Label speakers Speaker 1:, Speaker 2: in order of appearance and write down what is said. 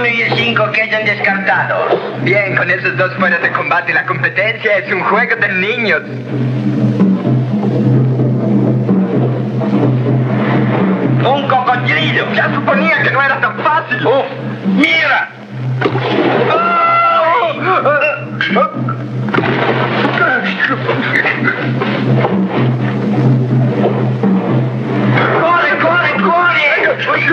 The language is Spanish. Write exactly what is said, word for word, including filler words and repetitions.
Speaker 1: uno y el cinco quedan descartados.
Speaker 2: Bien, con esos dos fuera de combate, la competencia es un juego de niños.
Speaker 1: ¡Un cocodrilo!
Speaker 2: Ya suponía que no era tan fácil.
Speaker 1: ¡Uf! ¡Mira!
Speaker 2: ¡Oh!